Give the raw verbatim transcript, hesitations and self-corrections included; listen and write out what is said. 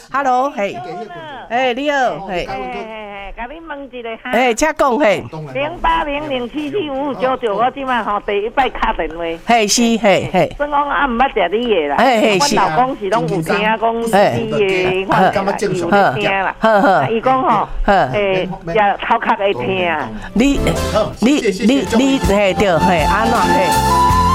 ，Hello， 嘿，哎，你好，嘿， 嘿嘿嘿，甲你问一个哈， 哎，请讲嘿， 零八零零七七五五九九，我即摆吼第一摆敲电话， 嘿是，嘿嘿， 算讲啊毋捌食你的啦， 嘿嘿是， 我老公是拢有听讲你的，我感觉正常有听啦， 呵呵， 伊讲吼，诶，食头壳会听， 你你你你嘿对嘿，安怎嘿？